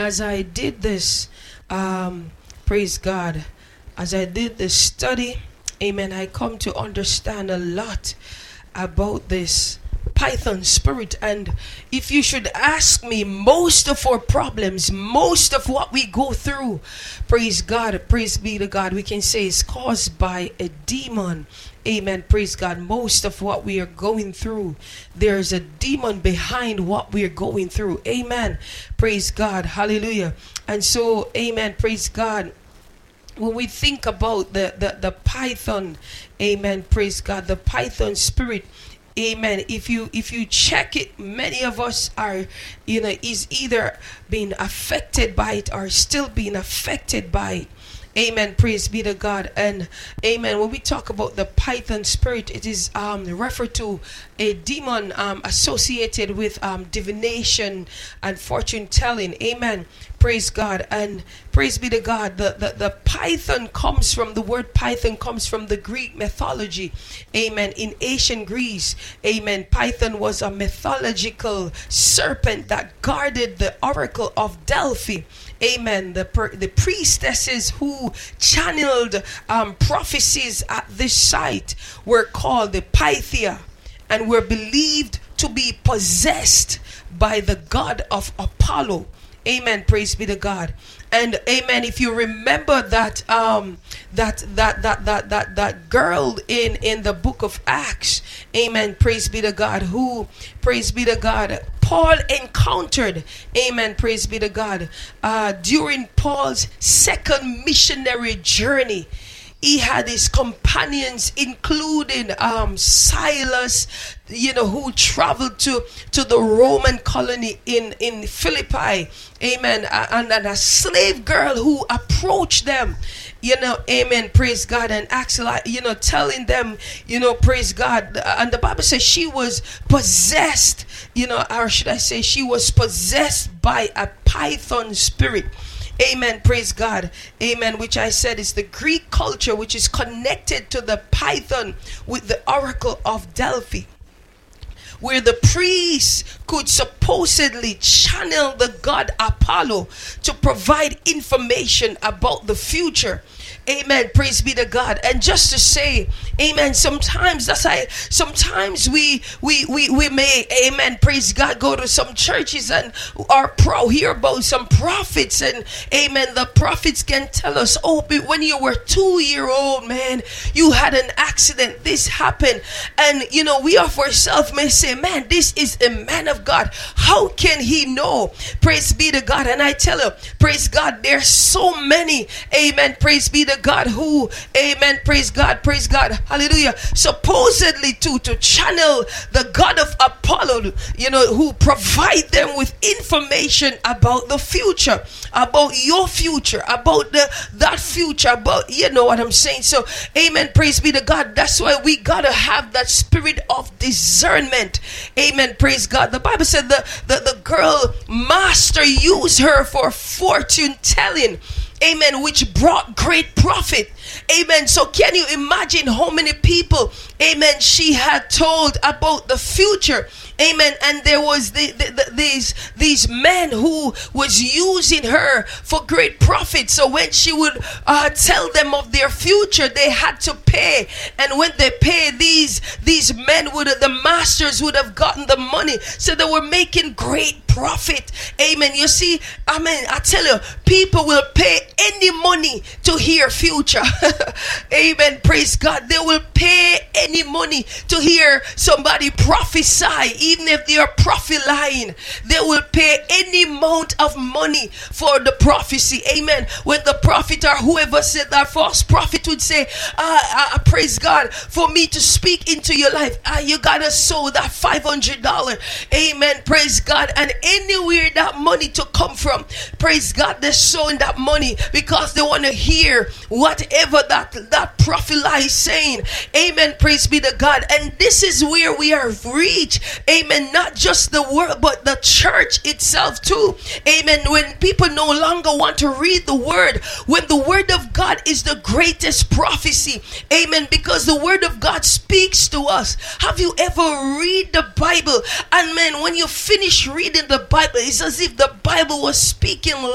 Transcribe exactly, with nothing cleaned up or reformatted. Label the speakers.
Speaker 1: as I did this, um, praise God, as I did this study, amen, I come to understand a lot about this python spirit. And if you should ask me, most of our problems, most of what we go through, praise God, praise be to God, we can say is caused by a demon. Amen, praise God. Most of what we are going through, there's a demon behind what we are going through. Amen, praise God, hallelujah. And so, amen, praise God, when we think about the, the, the python, amen, praise God, the python spirit, amen, if you if you check it, many of us are, you know, is either being affected by it or still being affected by it. Amen, praise be to God. And amen, when we talk about the python spirit, it is um, referred to a demon um, associated with um, divination and fortune telling. Amen, praise God. And praise be to God, the, the, the python comes from, the word python comes from the Greek mythology. Amen, in ancient Greece, amen, python was a mythological serpent that guarded the oracle of Delphi. Amen. The per, the priestesses who channeled um, prophecies at this site were called the Pythia and were believed to be possessed by the god of Apollo. Amen. Praise be to God. And amen. If you remember that um that that that that that that girl in in the book of Acts, amen. Praise be to God. Who, praise be to God, Paul encountered, amen, praise be to God, uh, during Paul's second missionary journey. He had his companions, including um, Silas, you know, who traveled to, to the Roman colony in, in Philippi, amen, and, and a slave girl who approached them, you know, amen, praise God, and actually, you know, telling them, you know, praise God, and the Bible says she was possessed, you know, or should I say she was possessed by a python spirit. Amen, praise God, amen, which I said is the Greek culture which is connected to the python with the oracle of Delphi, where the priests could supposedly channel the god Apollo to provide information about the future. Amen, praise be to God. And just to say, amen, sometimes that's I sometimes we we we we may, amen, praise God, go to some churches and are pro hear about some prophets, and amen, the prophets can tell us, oh, but when you were two year old, man, you had an accident, this happened. And you know, we of ourselves may say, man, this is a man of God, how can he know? Praise be to God. And I tell you, praise God, there's so many, amen, praise be to God, who, amen, praise God, praise God, hallelujah, supposedly to to channel the god of Apollo, you know, who provide them with information about the future, about your future, about the that future, about, you know what I'm saying. So amen, praise be to God. That's why we gotta have that spirit of discernment. Amen, praise God. The Bible said the the, the girl master used her for fortune telling, amen, which brought great profit. Amen. So can you imagine how many people, amen, she had told about the future? Amen. And there was the, the, the, these these men who was using her for great profit. So when she would uh, tell them of their future, they had to pay. And when they pay, these these men would the masters would have gotten the money. So they were making great profit. Amen. You see, I mean, I tell you, people will pay any money to hear future. Amen. Praise God. They will pay any money to hear somebody prophesy. Even if they are prophet lying, they will pay any amount of money for the prophecy. Amen. When the prophet or whoever said that false prophet would say, ah, uh, praise God, for me to speak into your life, ah, you gotta sow that five hundred dollars. Amen. Praise God. And anywhere that money to come from, praise God, they're sowing that money because they want to hear whatever that, that prophet lie is saying. Amen. Praise be to God. And this is where we are reached. Amen. Not just the word, but the church itself too. Amen. When people no longer want to read the word, when the word of God is the greatest prophecy. Amen. Because the word of God speaks to us. Have you ever read the Bible? And man, when you finish reading the Bible, it's as if the Bible was speaking